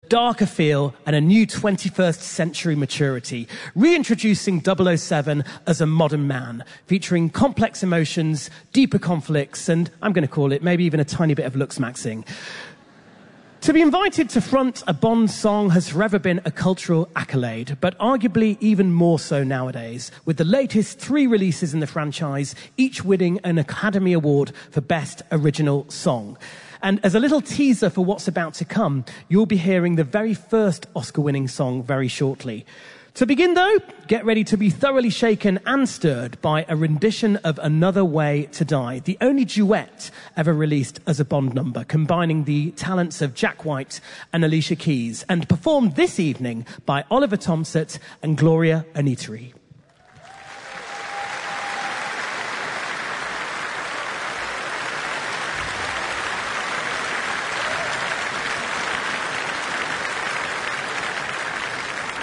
darker feel and a new 21st century maturity, reintroducing 007 as a modern man, featuring complex emotions, deeper conflicts, and I'm going to call it maybe even a tiny bit of looks-maxing. To be invited to front a Bond song has forever been a cultural accolade, but arguably even more so nowadays, with the latest 3 releases in the franchise, each winning an Academy Award for Best Original Song. And as a little teaser for what's about to come, you'll be hearing the very first Oscar-winning song very shortly. To begin, though, get ready to be thoroughly shaken and stirred by a rendition of Another Way to Die, the only duet ever released as a Bond number, combining the talents of Jack White and Alicia Keys, and performed this evening by Oliver Tomsett and Gloria Anitri.